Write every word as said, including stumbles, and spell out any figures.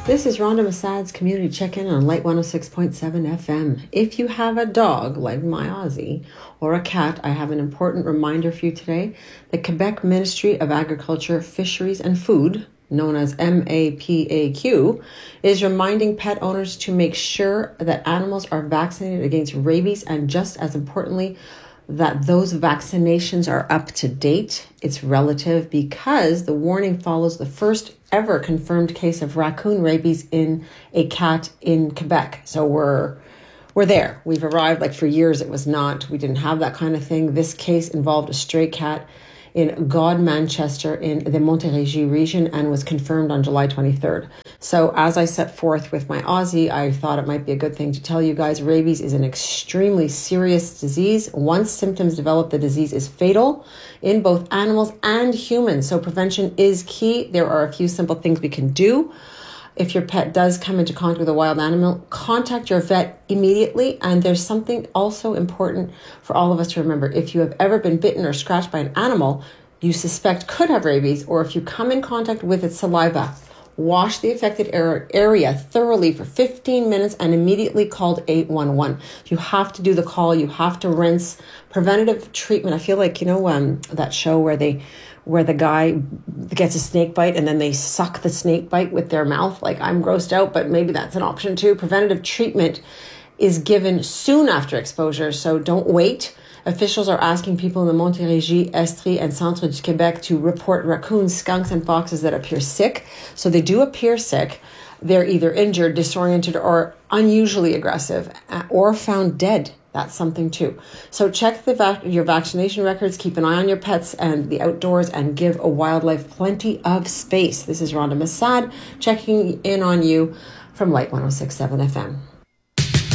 This is Rhonda Massad's Community Check-In on Light one oh six point seven F M. If you have a dog, like my Aussie, or a cat, I have an important reminder for you today. The Quebec Ministry of Agriculture, Fisheries and Food, known as M A P A Q, is reminding pet owners to make sure that animals are vaccinated against rabies, and just as importantly, that those vaccinations are up to date. It's relative because the warning follows the first ever confirmed case of raccoon rabies in a cat in Quebec. So we're we're there. We've arrived. Like for years it was not. We didn't have that kind of thing. This case involved a stray cat in God Manchester in the Montérégie region and was confirmed on July twenty-third. So as I set forth with my Aussie, I thought it might be a good thing to tell you guys, rabies is an extremely serious disease. Once symptoms develop, the disease is fatal in both animals and humans. So prevention is key. There are a few simple things we can do. If your pet does come into contact with a wild animal, contact your vet immediately. And there's something also important for all of us to remember. If you have ever been bitten or scratched by an animal you suspect could have rabies, or if you come in contact with its saliva, wash the affected area thoroughly for fifteen minutes and immediately call eight one one. You have to do the call. You have to rinse. Preventative treatment. I feel like, you know, um, that show where they, where the guy gets a snake bite and then they suck the snake bite with their mouth. Like, I'm grossed out, but maybe that's an option too. Preventative treatment is given soon after exposure, so don't wait. Officials are asking people in the Montérégie, Estrie, and Centre du Québec to report raccoons, skunks, and foxes that appear sick. So they do appear sick. They're either injured, disoriented, or unusually aggressive, or found dead. That's something too. So check the vac- your vaccination records, keep an eye on your pets and the outdoors, and give a wildlife plenty of space. This is Rhonda Massad checking in on you from Light one oh six point seven F M.